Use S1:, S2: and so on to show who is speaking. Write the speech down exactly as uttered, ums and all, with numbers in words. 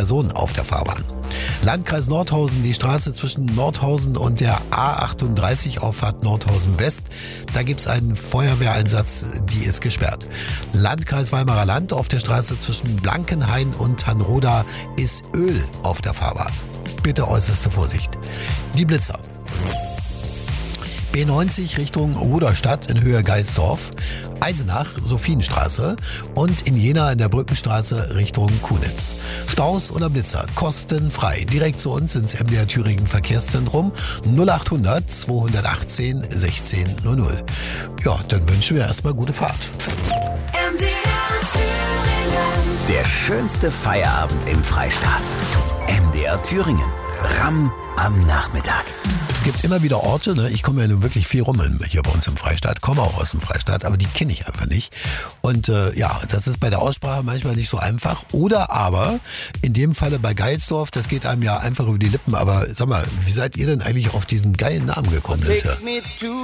S1: Personen auf der Fahrbahn. Landkreis Nordhausen, die Straße zwischen Nordhausen und der A achtunddreißig Auffahrt Nordhausen West. Da gibt es einen Feuerwehreinsatz, die ist gesperrt. Landkreis Weimarer Land, auf der Straße zwischen Blankenhain und Hanroda ist Öl auf der Fahrbahn. Bitte äußerste Vorsicht. Die Blitzer. B neunzig Richtung Ruderstadt in Höhe Geilsdorf, Eisenach, Sophienstraße und in Jena in der Brückenstraße Richtung Kunitz. Staus oder Blitzer, kostenfrei. Direkt zu uns ins M D R Thüringen Verkehrszentrum null achthundert zweihundertachtzehn sechzehn null null. Ja, dann wünschen wir erstmal gute Fahrt.
S2: M D R Thüringen.
S3: Der schönste Feierabend im Freistaat. M D R Thüringen. Ramm am Nachmittag.
S1: Es gibt immer wieder Orte, ne? Ich komme ja nun wirklich viel rum hier bei uns im Freistaat, komme auch aus dem Freistaat, aber die kenne ich einfach nicht. Und äh, ja, das ist bei der Aussprache manchmal nicht so einfach. Oder aber, in dem Falle bei Geilsdorf, das geht einem ja einfach über die Lippen. Aber sag mal, wie seid ihr denn eigentlich auf diesen geilen Namen gekommen? Das ist ja